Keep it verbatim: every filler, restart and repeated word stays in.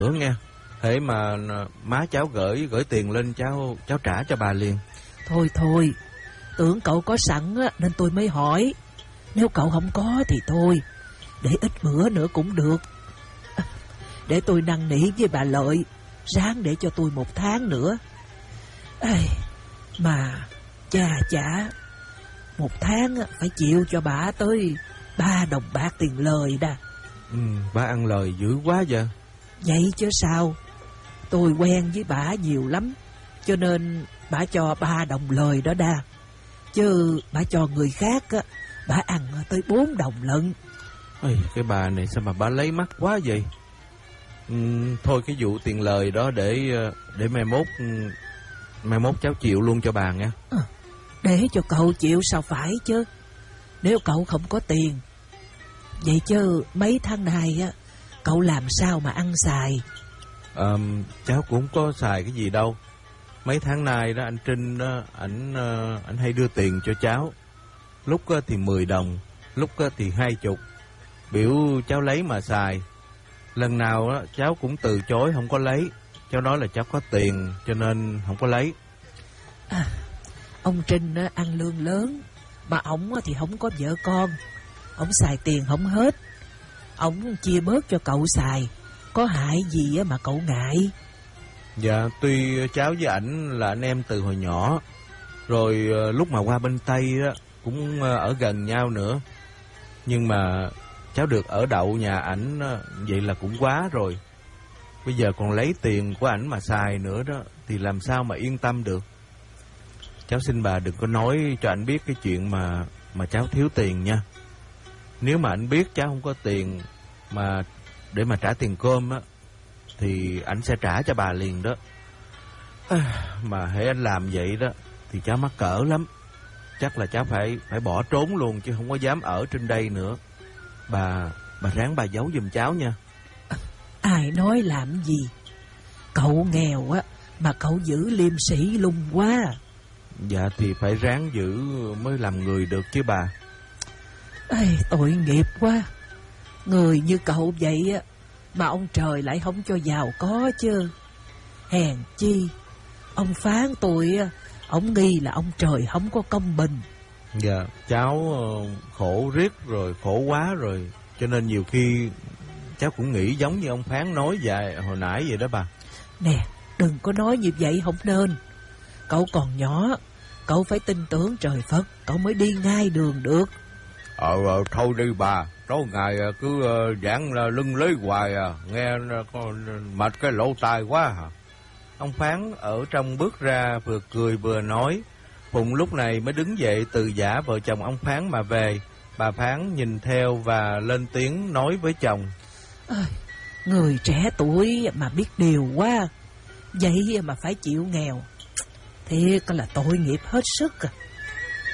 nữa nghe. Thế mà má cháu gửi gửi tiền lên cháu cháu trả cho bà liền. Thôi thôi, tưởng cậu có sẵn á, nên tôi mới hỏi. Nếu cậu không có thì thôi, để ít bữa nữa cũng được. Để tôi năn nỉ với bà Lợi, ráng để cho tôi một tháng nữa. Ê, mà cha chả, một tháng phải chịu cho bà tới ba đồng bạc tiền lời đà. Ừ, bà ăn lời dữ quá vậy. Vậy chứ sao, tôi quen với bà nhiều lắm, cho nên bà cho ba đồng lời đó đa. Chứ bà cho người khác á, bà ăn tới bốn đồng lận. Ê, cái bà này sao mà bà lấy mắc quá vậy? Ừ, thôi cái vụ tiền lời đó để để mai mốt mai mốt cháu chịu luôn cho bà nha. À, để cho cậu chịu sao phải chứ. Nếu cậu không có tiền, vậy chứ mấy tháng này á, cậu làm sao mà ăn xài? À, cháu cũng không có xài cái gì đâu. Mấy tháng nay đó anh Trinh đó, ảnh ảnh hay đưa tiền cho cháu. Lúc thì mười đồng, lúc thì hai chục. Biểu cháu lấy mà xài. Lần nào đó, cháu cũng từ chối không có lấy. Cháu nói là cháu có tiền cho nên không có lấy. À, ông Trinh á, ăn lương lớn, mà ổng thì không có vợ con. Ổng xài tiền không hết, ổng chia bớt cho cậu xài. Có hại gì mà cậu ngại? Dạ, tuy cháu với ảnh là anh em từ hồi nhỏ, rồi lúc mà qua bên Tây đó cũng ở gần nhau nữa, nhưng mà cháu được ở đậu nhà ảnh vậy là cũng quá rồi. Bây giờ còn lấy tiền của ảnh mà xài nữa đó thì làm sao mà yên tâm được. Cháu xin bà đừng có nói cho ảnh biết cái chuyện mà mà cháu thiếu tiền nha. Nếu mà ảnh biết cháu không có tiền mà để mà trả tiền cơm á, thì ảnh sẽ trả cho bà liền đó. À, mà hễ anh làm vậy đó thì cháu mắc cỡ lắm. Chắc là cháu phải phải bỏ trốn luôn chứ không có dám ở trên đây nữa. Bà bà ráng bà giấu giùm cháu nha. À, ai nói làm gì? Cậu nghèo á mà cậu giữ liêm sĩ lung quá. Dạ thì phải ráng giữ mới làm người được chứ bà. Ê, tội nghiệp quá. Người như cậu vậy á mà ông trời lại không cho giàu có chứ. Hèn chi ông phán tôi á, ông nghi là ông trời không có công bình. Dạ, cháu khổ riết rồi, khổ quá rồi, cho nên nhiều khi cháu cũng nghĩ giống như ông phán nói vậy hồi nãy vậy đó bà. Nè, đừng có nói như vậy không nên. Cậu còn nhỏ, cậu phải tin tưởng trời Phật, cậu mới đi ngay đường được. Ờ, ờ thôi đi bà, tối ngày cứ uh, giảng uh, lưng lưới hoài à, nghe uh, mệt cái lỗ tai quá hả. Ông phán ở trong bước ra vừa cười vừa nói. Phụng lúc này mới đứng dậy từ giả vợ chồng ông phán mà về. Bà phán nhìn theo và lên tiếng nói với chồng. À, người trẻ tuổi mà biết điều quá, vậy mà phải chịu nghèo, thiệt là tội nghiệp hết sức à.